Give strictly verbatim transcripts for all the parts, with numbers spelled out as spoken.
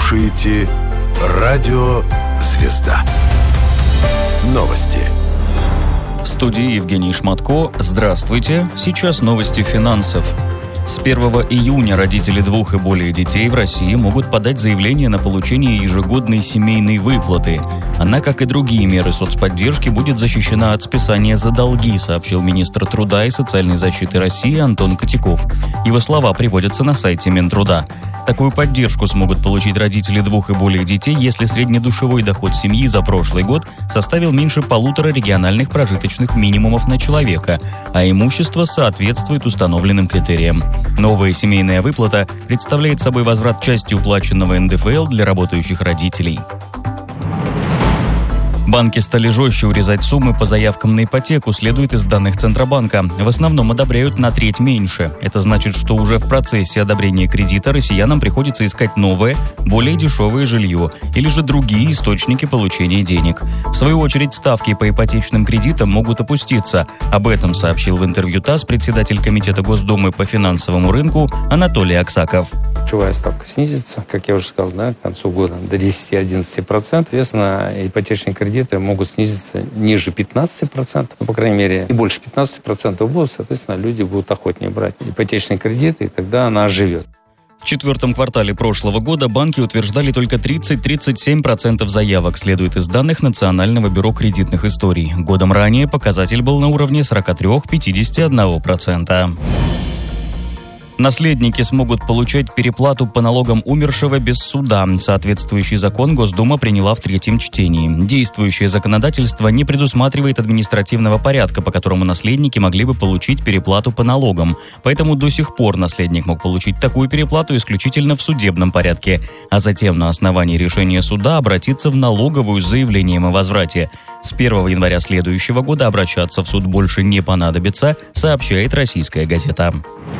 слушаете радио «Звезда». Новости. В студии Евгений Шматко. Здравствуйте. Сейчас новости финансов. С первого июня родители двух и более детей в России могут подать заявление на получение ежегодной семейной выплаты. Она, как и другие меры соцподдержки, будет защищена от списания за долги, сообщил министр труда и социальной защиты России Антон Котяков. Его слова приводятся на сайте Минтруда. Такую поддержку смогут получить родители двух и более детей, если среднедушевой доход семьи за прошлый год составил меньше полутора региональных прожиточных минимумов на человека, а имущество соответствует установленным критериям. Новая семейная выплата представляет собой возврат части уплаченного эн дэ эф эл для работающих родителей. Банки стали жестче урезать суммы по заявкам на ипотеку, следует из данных Центробанка. В основном одобряют на треть меньше. Это значит, что уже в процессе одобрения кредита россиянам приходится искать новое, более дешевое жилье или же другие источники получения денег. В свою очередь, ставки по ипотечным кредитам могут опуститься. Об этом сообщил в интервью ТАСС председатель Комитета Госдумы по финансовому рынку Анатолий Аксаков. Ключевая ставка снизится, как я уже сказал, да, к концу года до десять-одиннадцать процентов. Соответственно, ипотечные кредиты могут снизиться ниже пятнадцать процентов, ну, по крайней мере, и больше пятнадцать процентов будут, соответственно, люди будут охотнее брать ипотечные кредиты, и тогда она оживет. В четвертом квартале прошлого года банки утверждали только тридцать-тридцать семь процентов заявок, следует из данных Национального бюро кредитных историй. Годом ранее показатель был на уровне сорок три - пятьдесят один процент. Наследники смогут получать переплату по налогам умершего без суда. Соответствующий закон Госдума приняла в третьем чтении. Действующее законодательство не предусматривает административного порядка, по которому наследники могли бы получить переплату по налогам. Поэтому до сих пор наследник мог получить такую переплату исключительно в судебном порядке, а затем на основании решения суда обратиться в налоговую с заявлением о возврате. С первого января следующего года обращаться в суд больше не понадобится, сообщает «Российская газета».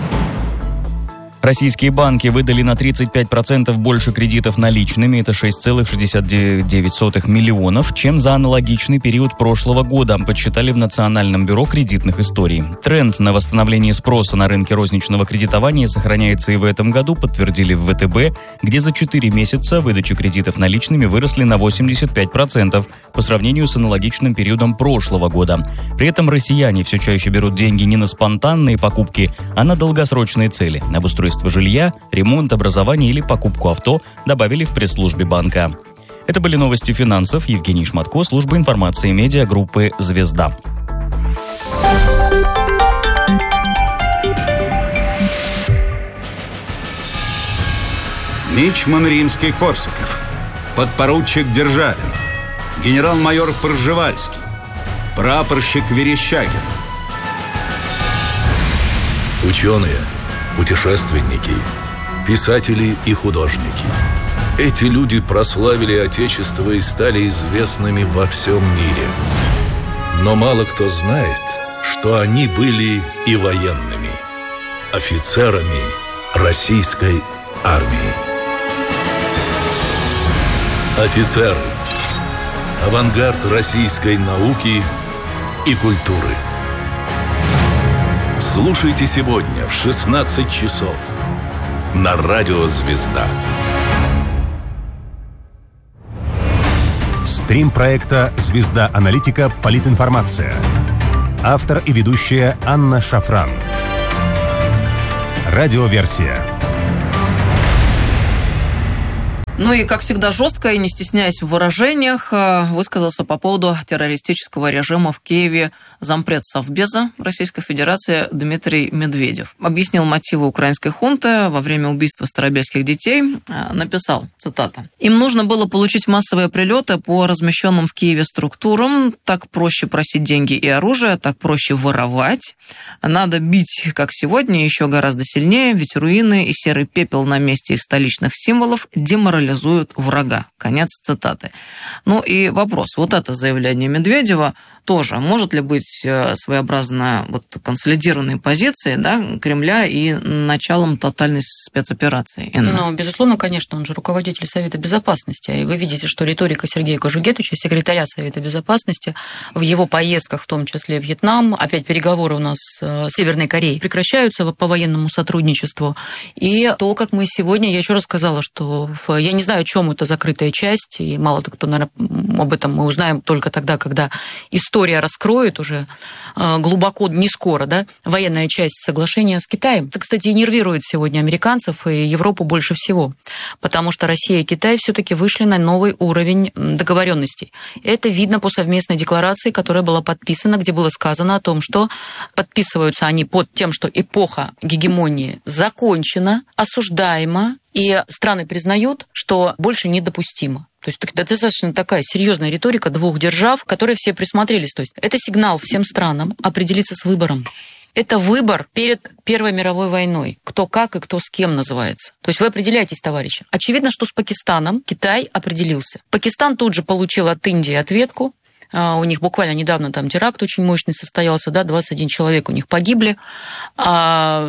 Российские банки выдали на тридцать пять процентов больше кредитов наличными, это шесть целых шестьдесят девять сотых миллионов, чем за аналогичный период прошлого года, подсчитали в Национальном бюро кредитных историй. Тренд на восстановление спроса на рынке розничного кредитования сохраняется и в этом году, подтвердили в вэ тэ бэ, где за четыре месяца выдача кредитов наличными выросли на восемьдесят пять процентов по сравнению с аналогичным периодом прошлого года. При этом россияне все чаще берут деньги не на спонтанные покупки, а на долгосрочные цели – обустройство жилья, ремонт, образование или покупку авто, добавили в пресс-службе банка. Это были новости финансов. Евгений Шматко, служба информации медиа группы «Звезда». Мичман Римский-Корсаков, подпоручик Державин, генерал-майор Пржевальский, прапорщик Верещагин. Ученые, путешественники, писатели и художники. Эти люди прославили Отечество и стали известными во всем мире. Но мало кто знает, что они были и военными, офицерами российской армии. Офицеры – авангард российской науки и культуры. Слушайте сегодня в шестнадцать часов на радио «Звезда». Стрим проекта «Звезда Аналитика. Политинформация». Автор и ведущая Анна Шафран. Радиоверсия. Ну и, как всегда, жестко и не стесняясь в выражениях, высказался по поводу террористического режима в Киеве зампред Совбеза Российской Федерации Дмитрий Медведев. Объяснил мотивы украинской хунты во время убийства старобельских детей. Написал, цитата: «Им нужно было получить массовые прилеты по размещенным в Киеве структурам. Так проще просить деньги и оружие, так проще воровать. Надо бить, как сегодня, еще гораздо сильнее, ведь руины и серый пепел на месте их столичных символов деморализуют врага». Конец цитаты. Ну и вопрос. Вот это заявление Медведева тоже может ли быть своеобразно вот консолидированной позицией, да, Кремля и началом тотальной спецоперации? Ну, безусловно, конечно, он же руководитель Совета Безопасности. И вы видите, что риторика Сергея Кожугетовича, секретаря Совета Безопасности, в его поездках, в том числе в Вьетнам, опять переговоры у нас с Северной Кореей прекращаются по военному сотрудничеству. И то, как мы сегодня, я еще раз сказала, что я не знаю, о чем это закрытая часть, и мало кто, наверное, об этом мы узнаем только тогда, когда история раскроет уже глубоко, не скоро, да, военная часть соглашения с Китаем. Это, кстати, нервирует сегодня американцев и Европу больше всего, потому что Россия и Китай все-таки вышли на новый уровень договоренностей. Это видно по совместной декларации, которая была подписана, где было сказано о том, что подписываются они под тем, что эпоха гегемонии закончена, осуждаема, и страны признают, что больше недопустимо. То есть это достаточно такая серьезная риторика двух держав, к которой все присмотрелись. То есть это сигнал всем странам определиться с выбором. Это выбор перед Первой мировой войной. Кто как и кто с кем называется. То есть вы определяетесь, товарищи. Очевидно, что с Пакистаном Китай определился. Пакистан тут же получил от Индии ответку. У них буквально недавно там теракт очень мощный состоялся, да, двадцать один человек у них погибли. А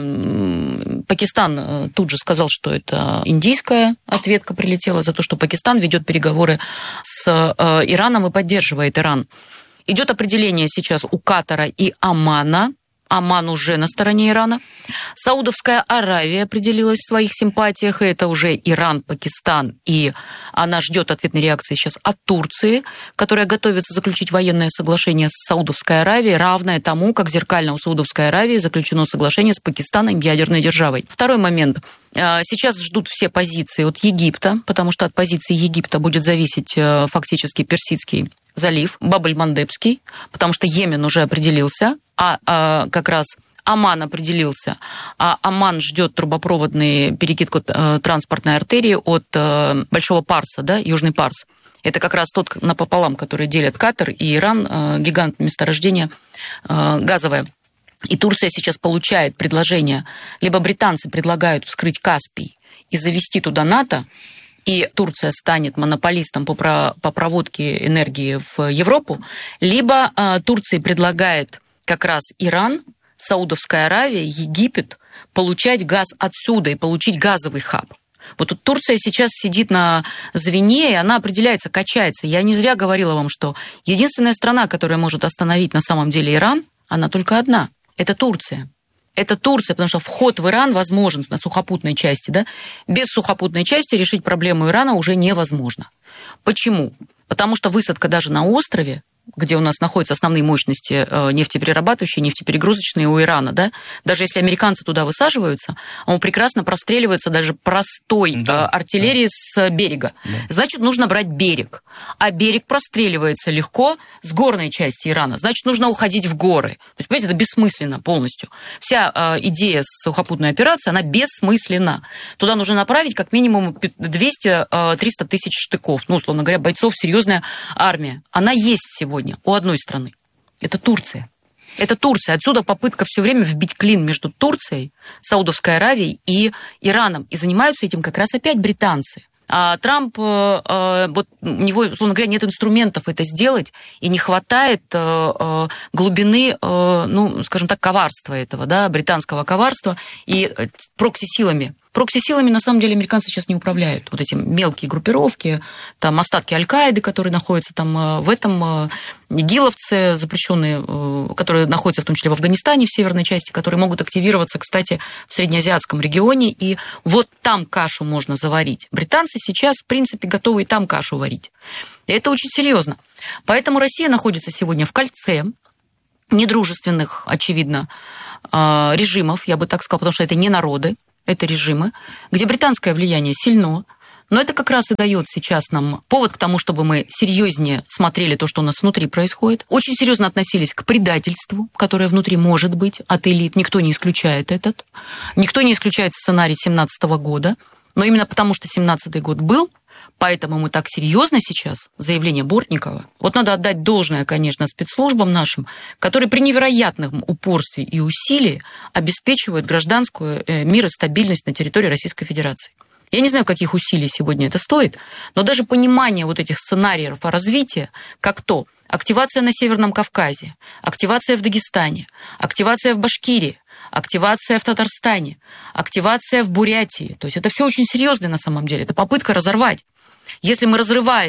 Пакистан тут же сказал, что это индийская ответка прилетела за то, что Пакистан ведет переговоры с Ираном и поддерживает Иран. Идет определение сейчас у Катара и Омана. Оман уже на стороне Ирана. Саудовская Аравия определилась в своих симпатиях, и это уже Иран, Пакистан, и она ждет ответной реакции сейчас от Турции, которая готовится заключить военное соглашение с Саудовской Аравией, равное тому, как зеркально у Саудовской Аравии заключено соглашение с Пакистаном, ядерной державой. Второй момент. Сейчас ждут все позиции от Египта, потому что от позиции Египта будет зависеть фактически Персидский залив, Баб-эль-Мандебский, потому что Йемен уже определился, а, а как раз Оман определился, а Оман ждет трубопроводный перекидку транспортной артерии от Большого Парса, да, Южный Парс. Это как раз тот напополам, который делит Катар и Иран, гигант месторождения газовое. И Турция сейчас получает предложение, либо британцы предлагают вскрыть Каспий и завести туда НАТО, и Турция станет монополистом по, про, по проводке энергии в Европу, либо а, Турция предлагает как раз Иран, Саудовская Аравия, Египет получать газ отсюда и получить газовый хаб. Вот тут Турция сейчас сидит на звене, и она определяется, качается. Я не зря говорила вам, что единственная страна, которая может остановить на самом деле Иран, она только одна. Это Турция. Это Турция, потому что вход в Иран возможен на сухопутной части. Да? Без сухопутной части решить проблему Ирана уже невозможно. Почему? Потому что высадка даже на острове, где у нас находятся основные мощности нефтеперерабатывающие, нефтеперегрузочные у Ирана, да, даже если американцы туда высаживаются, он прекрасно простреливается даже простой да, артиллерией да. с берега. Да. Значит, нужно брать берег. А берег простреливается легко с горной части Ирана. Значит, нужно уходить в горы. То есть, понимаете, это бессмысленно полностью. Вся э, идея сухопутной операции, она бессмысленна. Туда нужно направить как минимум двести-триста тысяч штыков. Ну, условно говоря, бойцов, серьезная армия. Она есть сегодня у одной страны. Это Турция. Это Турция. Отсюда попытка все время вбить клин между Турцией, Саудовской Аравией и Ираном. И занимаются этим как раз опять британцы. А Трамп, вот у него, условно говоря, нет инструментов это сделать, и не хватает глубины, ну, скажем так, коварства этого, да, британского коварства и прокси-силами. Прокси-силами, на самом деле, американцы сейчас не управляют. Вот эти мелкие группировки, там остатки Аль-Каиды, которые находятся там в этом, игиловцы запрещенные, которые находятся в том числе в Афганистане, в северной части, которые могут активироваться, кстати, в среднеазиатском регионе, и вот там кашу можно заварить. Британцы сейчас, в принципе, готовы и там кашу варить. И это очень серьезно. Поэтому Россия находится сегодня в кольце недружественных, очевидно, режимов, я бы так сказала, потому что это не народы, это режимы, где британское влияние сильно, но это как раз и дает сейчас нам повод к тому, чтобы мы серьезнее смотрели то, что у нас внутри происходит, очень серьезно относились к предательству, которое внутри может быть от элит, никто не исключает этот, никто не исключает сценарий семнадцатого года, но именно потому, что семнадцатый год был, поэтому мы так серьезно сейчас, заявление Бортникова, вот надо отдать должное, конечно, спецслужбам нашим, которые при невероятном упорстве и усилии обеспечивают гражданскую мир и стабильность на территории Российской Федерации. Я не знаю, каких усилий сегодня это стоит, но даже понимание вот этих сценариев развития, как то активация на Северном Кавказе, активация в Дагестане, активация в Башкирии, активация в Татарстане, активация в Бурятии. То есть это все очень серьезно на самом деле. Это попытка разорвать. Если мы разрываем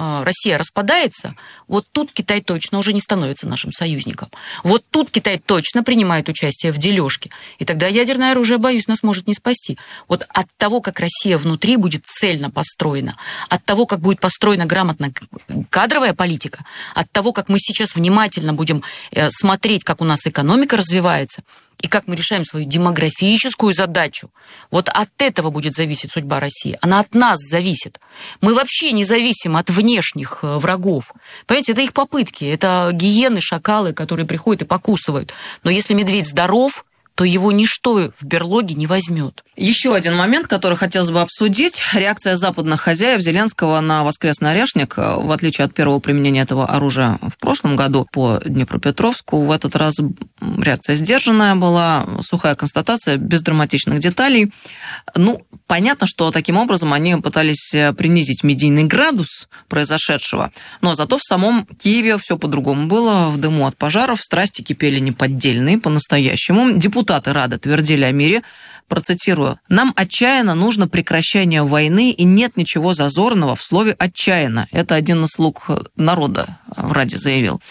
Россия распадается, вот тут Китай точно уже не становится нашим союзником. Вот тут Китай точно принимает участие в дележке. И тогда ядерное оружие, боюсь, нас может не спасти. Вот от того, как Россия внутри будет цельно построена, от того, как будет построена грамотно кадровая политика, от того, как мы сейчас внимательно будем смотреть, как у нас экономика развивается, и как мы решаем свою демографическую задачу, вот от этого будет зависеть судьба России. Она от нас зависит. Мы вообще не зависим от внешних врагов. Понимаете, это их попытки. Это гиены, шакалы, которые приходят и покусывают. Но если медведь здоров, то его ничто в берлоге не возьмет. Еще один момент, который хотелось бы обсудить. Реакция западных хозяев Зеленского на воскресный орешник. В отличие от первого применения этого оружия в прошлом году по Днепропетровску, в этот раз реакция сдержанная была, сухая констатация, без драматичных деталей. Ну, понятно, что таким образом они пытались принизить медийный градус произошедшего, но зато в самом Киеве все по-другому было. В дыму от пожаров страсти кипели неподдельные, по-настоящему. Депутаты Рады твердили о мире. Процитирую. «Нам отчаянно нужно прекращение войны, и нет ничего зазорного в слове «отчаянно». Это один из слуг народа в Раде заявил».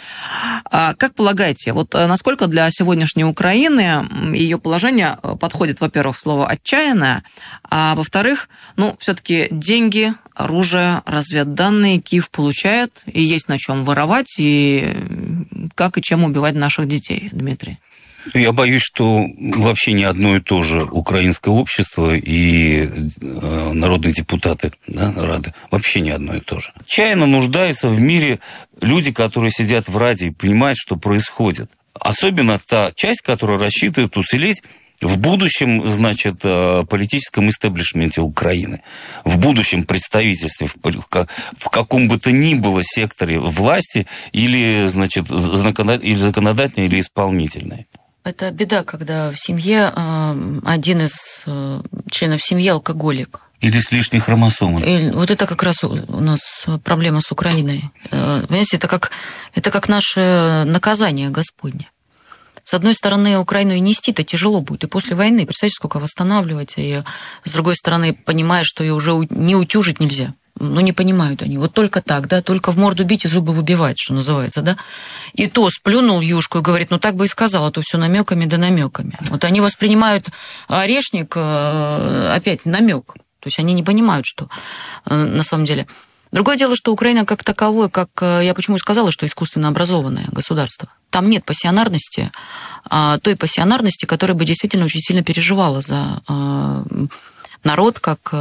А как полагаете, вот насколько для сегодняшней Украины ее положение подходит, во-первых, слово «отчаянное», а во-вторых, ну, все-таки деньги, оружие, разведданные Киев получает, и есть на чем воровать, и как и чем убивать наших детей, Дмитрий? Я боюсь, что вообще не одно и то же украинское общество и э, народные депутаты, да, Рады. Вообще не одно и то же. Отчаянно нуждаются в мире люди, которые сидят в Раде и понимают, что происходит. Особенно та часть, которая рассчитывает уцелеть в будущем, значит, политическом истеблишменте Украины, в будущем представительстве, в каком бы то ни было секторе власти или, значит, или законодательной, или исполнительной. Это беда, когда в семье один из членов семьи алкоголик. Или с лишней хромосомой. И вот это как раз у нас проблема с Украиной. Понимаете, это как, это как наше наказание Господне. С одной стороны, Украину и нести-то тяжело будет. И после войны, представьте, сколько восстанавливать. И с другой стороны, понимая, что ее уже не утюжить нельзя. Ну, не понимают они. Вот только так, да, только в морду бить и зубы выбивать, что называется, да. И то сплюнул юшку и говорит, ну, так бы и сказал, а то все намеками да намеками. Вот они воспринимают орешник, опять, намек. То есть они не понимают, что на самом деле... Другое дело, что Украина как таковое, как я почему и сказала, что искусственно образованное государство. Там нет пассионарности, той пассионарности, которая бы действительно очень сильно переживала за народ, как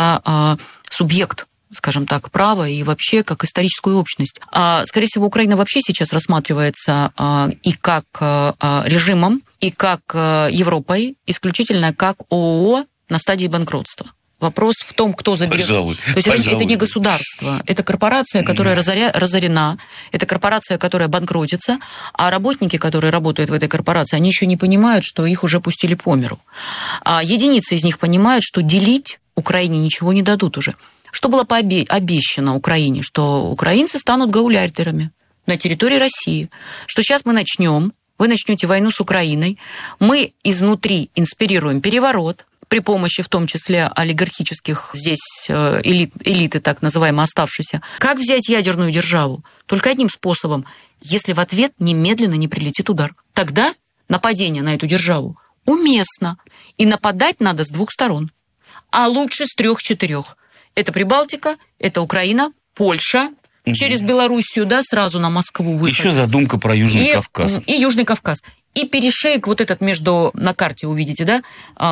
за субъект, скажем так, права и вообще как историческую общность. Скорее всего, Украина вообще сейчас рассматривается и как режимом, и как Европой, исключительно как ООО на стадии банкротства. Вопрос в том, кто заберет. Пожалуй, То есть пожалуй. Это, это не государство, это корпорация, которая разоря... разорена, это корпорация, которая банкротится, а работники, которые работают в этой корпорации, они еще не понимают, что их уже пустили по миру. А единицы из них понимают, что делить Украине ничего не дадут уже. Что было пообе... обещано Украине? Что украинцы станут гаулярдерами на территории России. Что сейчас мы начнем, вы начнете войну с Украиной, мы изнутри инспирируем переворот, при помощи, в том числе, олигархических здесь элит, элиты, так называемые, оставшиеся. Как взять ядерную державу? Только одним способом. Если в ответ немедленно не прилетит удар. Тогда нападение на эту державу уместно. И нападать надо с двух сторон. А лучше с трех-четырех. Это Прибалтика, это Украина, Польша. Угу. Через Белоруссию, да, сразу на Москву выход. Еще задумка про Южный и, Кавказ. И Южный Кавказ. И перешейк вот этот между, на карте увидите, да,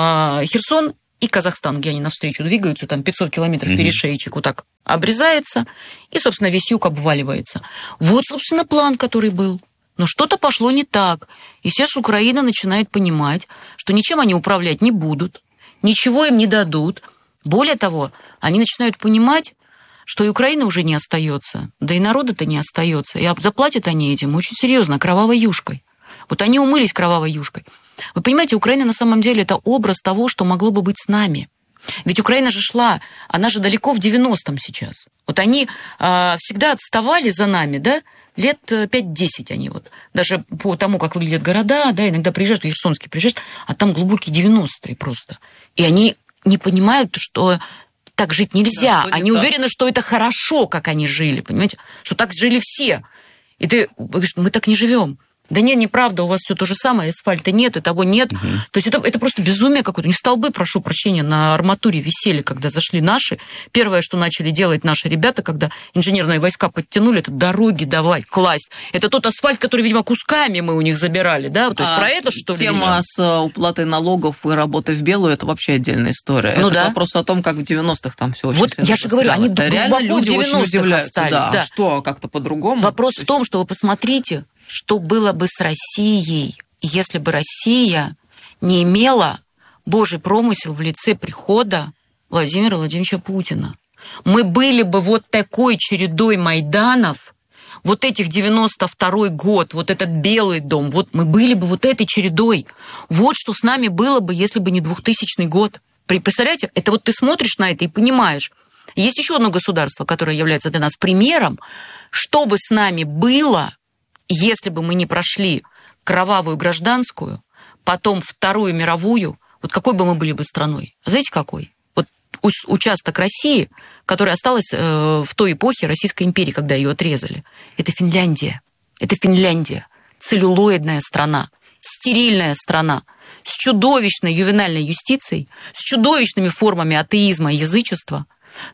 Херсон и Казахстан, где они навстречу двигаются, там пятьсот километров mm-hmm. перешейчик вот так обрезается, и, собственно, весь юг обваливается. Вот, собственно, план, который был. Но что-то пошло не так. И сейчас Украина начинает понимать, что ничем они управлять не будут, ничего им не дадут. Более того, они начинают понимать, что и Украина уже не остается, да и народа-то не остается. И заплатят они этим очень серьезно, кровавой юшкой. Вот они умылись кровавой юшкой. Вы понимаете, Украина на самом деле это образ того, что могло бы быть с нами. Ведь Украина же шла, она же далеко в девяностом сейчас. Вот они а, всегда отставали за нами, да, лет пять-десять они вот. Даже по тому, как выглядят города, да, иногда приезжаешь, в Херсонский приезжаешь, а там глубокие девяностые просто. И они не понимают, что так жить нельзя. Да, они так. уверены, что это хорошо, как они жили, понимаете? Что так жили все. И ты говоришь, мы так не живем. Да нет, неправда, у вас все то же самое, асфальта нет, и того нет. Угу. То есть это, это просто безумие какое-то. Не столбы, прошу прощения, на арматуре висели, когда зашли наши. Первое, что начали делать наши ребята, когда инженерные войска подтянули, это дороги давай, класть. Это тот асфальт, который, видимо, кусками мы у них забирали, да? То есть а про это, что ли? Тема с уплатой налогов и работой в белую, это вообще отдельная история. Ну, это да. вопрос о том, как в девяностых там все очень вот я же говорю, они да, реально люди очень удивляются. Остались, да. Да. Что, как-то по-другому? Вопрос в том, что вы посмотрите, что было бы с Россией, если бы Россия не имела Божий промысел в лице прихода Владимира Владимировича Путина. Мы были бы вот такой чередой Майданов, вот этих девяносто второй год, вот этот Белый дом, вот мы были бы вот этой чередой. Вот что с нами было бы, если бы не двухтысячный год. Представляете, это вот ты смотришь на это и понимаешь. Есть еще одно государство, которое является для нас примером, что бы с нами было, если бы мы не прошли кровавую гражданскую, потом Вторую мировую, вот какой бы мы были бы страной? Знаете, какой? Вот участок России, который осталось в той эпохе Российской империи, когда ее отрезали, это Финляндия. Это Финляндия. Целлюлоидная страна, стерильная страна, с чудовищной ювенальной юстицией, с чудовищными формами атеизма и язычества,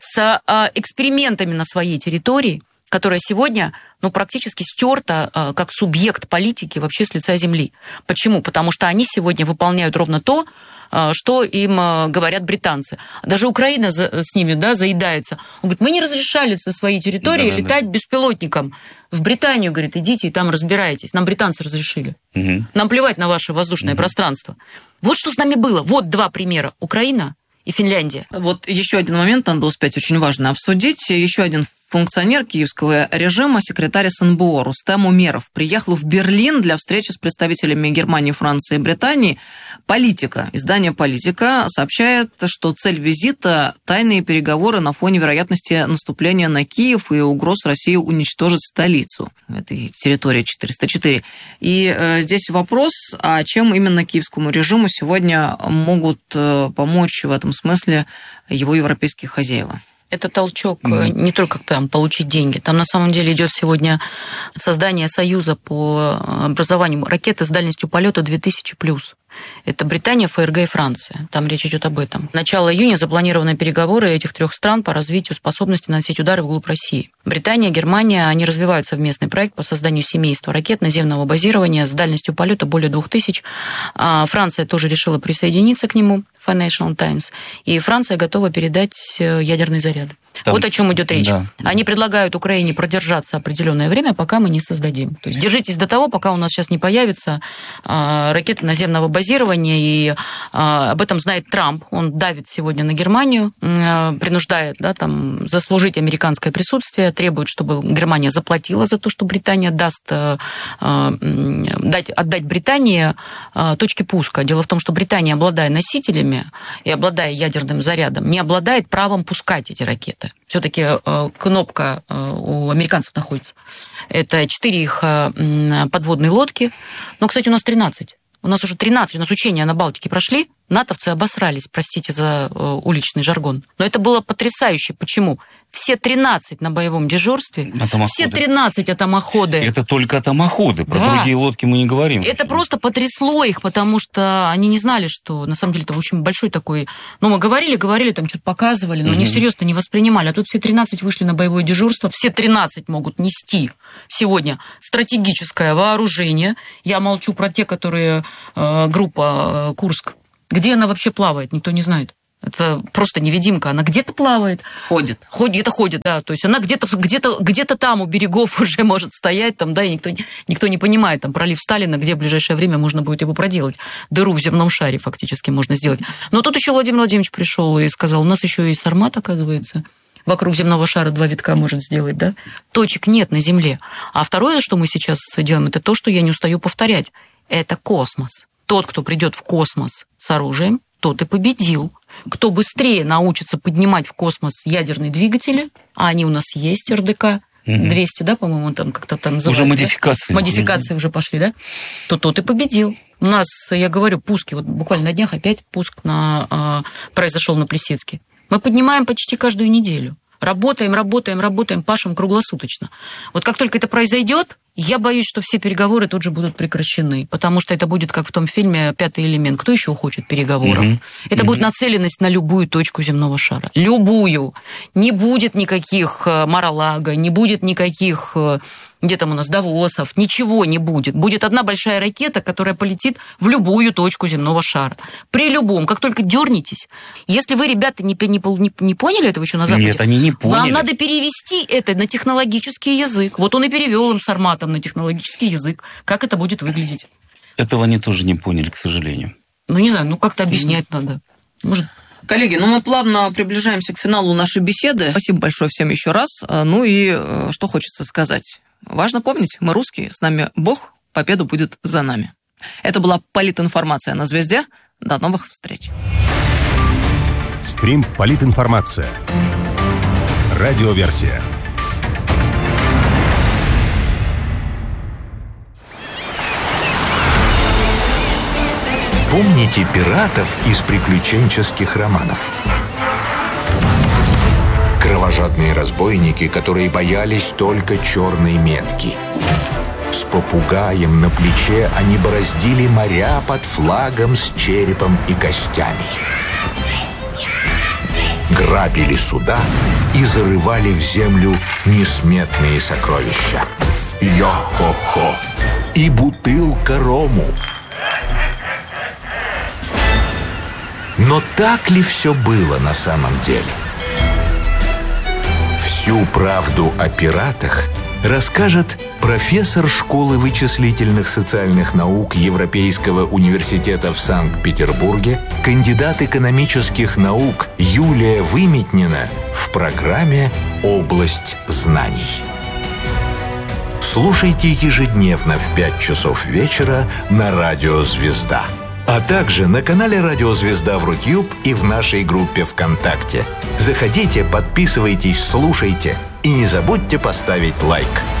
с экспериментами на своей территории, которая сегодня ну, практически стерта э, как субъект политики вообще с лица земли. Почему? Потому что они сегодня выполняют ровно то, э, что им э, говорят британцы. Даже Украина за, с ними да, заедается. Он говорит, мы не разрешали со своей территории да, летать да. беспилотником. В Британию, говорит, идите и там разбирайтесь. Нам британцы разрешили. Угу. Нам плевать на ваше воздушное угу. пространство. Вот что с нами было. Вот два примера. Украина и Финляндия. Вот еще один момент надо успеть очень важно обсудить. Еще один функционер киевского режима, секретарь СНБО Рустем Умеров, приехал в Берлин для встречи с представителями Германии, Франции и Британии. Политика, издание «Политика» сообщает, что цель визита – тайные переговоры на фоне вероятности наступления на Киев и угроз России уничтожить столицу этой территории четыреста четыре. И э, здесь вопрос, а чем именно киевскому режиму сегодня могут э, помочь в этом смысле его европейские хозяева? Это толчок mm-hmm. не только там, получить деньги. Там на самом деле идет сегодня создание союза по образованию ракеты с дальностью полета две тысячи плюс. Это Британия, ФРГ и Франция. Там речь идет об этом. Начало июня запланированы переговоры этих трех стран по развитию способности наносить удары вглубь России. Британия, Германия, они развивают совместный проект по созданию семейства ракет наземного базирования с дальностью полета более двух тысяч. Франция тоже решила присоединиться к нему, Financial Times, и Франция готова передать ядерные заряды. Там, вот о чем идет речь. Да. Они предлагают Украине продержаться определенное время, пока мы не создадим. То есть держитесь до того, пока у нас сейчас не появится а, ракеты наземного базирования, и а, об этом знает Трамп. Он давит сегодня на Германию, а, принуждает да, там, заслужить американское присутствие, требует, чтобы Германия заплатила за то, что Британия даст, а, а, дать, отдать Британии а, точки пуска. Дело в том, что Британия, обладая носителями и обладая ядерным зарядом, не обладает правом пускать эти ракеты. Все-таки кнопка у американцев находится. Это четыре их подводные лодки. Но, кстати, у нас тринадцать. У нас уже тринадцать, у нас учения на Балтике прошли. натовцы обосрались, простите за уличный жаргон. Но это было потрясающе. Почему? Все тринадцать на боевом дежурстве, атомоходы. Все тринадцать атомоходы. Это только атомоходы, про да. другие лодки мы не говорим. Это просто потрясло их, потому что они не знали, что на самом деле это очень большой такой... Ну, мы говорили, говорили, там что-то показывали, но угу. они всерьез-то не воспринимали. А тут все тринадцать вышли на боевое дежурство, все тринадцать могут нести сегодня стратегическое вооружение. Я молчу про те, которые... Э, группа э, Курск. Где она вообще плавает, никто не знает. Это просто невидимка. Она где-то плавает. Ходит. Ходит, где-то ходит, да. То есть она где-то, где-то, где-то там у берегов уже может стоять, там, да, и никто, никто не понимает, там, пролив Сталина, где в ближайшее время можно будет его проделать. Дыру в земном шаре фактически можно сделать. Но тут еще Владимир Владимирович пришел и сказал, у нас еще и Сармат, оказывается, вокруг земного шара два витка может сделать, да. Точек нет на Земле. А второе, что мы сейчас делаем, это то, что я не устаю повторять. Это космос. Тот, кто придет в космос с оружием, тот и победил. Кто быстрее научится поднимать в космос ядерные двигатели, а они у нас есть, эр дэ ка двести, да, по-моему, там как-то там называется. Уже модификации. Да? Модификации уже пошли, да? То тот и победил. У нас, я говорю, пуски, вот буквально на днях опять пуск на, э, произошел на Плесецке. Мы поднимаем почти каждую неделю. Работаем, работаем, работаем, пашем круглосуточно. Вот как только это произойдет, я боюсь, что все переговоры тут же будут прекращены, потому что это будет, как в том фильме «Пятый элемент». Кто еще хочет переговоров? Mm-hmm. Это mm-hmm. будет нацеленность на любую точку земного шара. Любую. Не будет никаких Мар-а-Лаго, не будет никаких, где там у нас, Давосов, ничего не будет. Будет одна большая ракета, которая полетит в любую точку земного шара. При любом. Как только дернетесь. Если вы, ребята, не, не, не поняли этого еще на Западе, нет, они не поняли. Вам надо перевести это на технологический язык. Вот он и перевел им с Арматом на технологический язык. Как это будет выглядеть? Этого они тоже не поняли, к сожалению. Ну, не знаю, ну как-то объяснять mm-hmm. надо. Может... Коллеги, ну мы плавно приближаемся к финалу нашей беседы. Спасибо большое всем еще раз. Ну и что хочется сказать. Важно помнить, мы русские, с нами Бог, победа будет за нами. Это была политинформация на «Звезде». До новых встреч. Стрим «Политинформация». Радиоверсия. Помните пиратов из приключенческих романов? Кровожадные разбойники, которые боялись только черной метки. С попугаем на плече они бороздили моря под флагом с черепом и костями. Грабили суда и зарывали в землю несметные сокровища. Йо-хо-хо! И бутылка рому. Но так ли все было на самом деле? Всю правду о пиратах расскажет профессор школы вычислительных социальных наук Европейского университета в Санкт-Петербурге, кандидат экономических наук Юлия Выметнина в программе «Область знаний». Слушайте ежедневно в пять часов вечера на радио «Звезда». А также на канале «Радио Звезда» в Рутюб и в нашей группе ВКонтакте. Заходите, подписывайтесь, слушайте и не забудьте поставить лайк.